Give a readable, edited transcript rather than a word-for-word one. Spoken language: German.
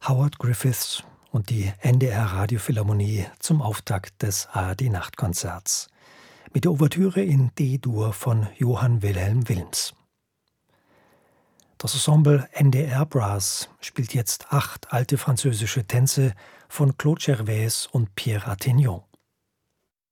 Howard Griffiths und die NDR Radiophilharmonie zum Auftakt des ARD-Nachtkonzerts mit der Ouvertüre in D-Dur von Johann Wilhelm Wilms. Das Ensemble NDR Brass spielt jetzt 8 alte französische Tänze von Claude Gervais und Pierre Attignon.